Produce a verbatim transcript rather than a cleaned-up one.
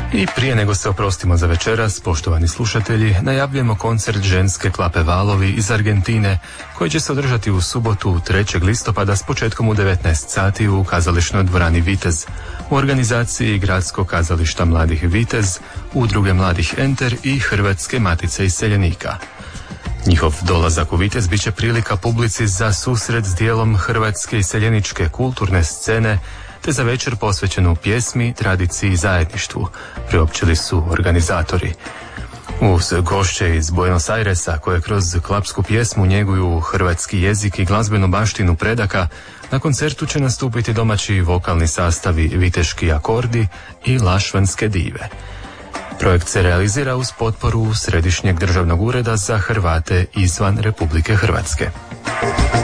I prije nego se oprostimo za večeras, poštovani slušatelji, najavljujemo koncert ženske klape Valovi iz Argentine, koji će se održati u subotu trećeg listopada s početkom u devetnaest sati u kazališnoj dvorani Vitez, u organizaciji Gradskog kazališta mladih Vitez, Udruge mladih Enter i Hrvatske matice iseljenika. Njihov dolazak u Vitez bit će prilika publici za susret s dijelom hrvatske iseljeničke kulturne scene, te za večer posvećenu pjesmi, tradiciji i zajedništvu, priopćili su organizatori. Uz gošće iz Buenos Airesa, koje kroz klapsku pjesmu njeguju hrvatski jezik i glazbenu baštinu predaka, na koncertu će nastupiti domaći vokalni sastavi Viteški akordi i Lašvanske dive. Projekt se realizira uz potporu Središnjeg državnog ureda za Hrvate izvan Republike Hrvatske.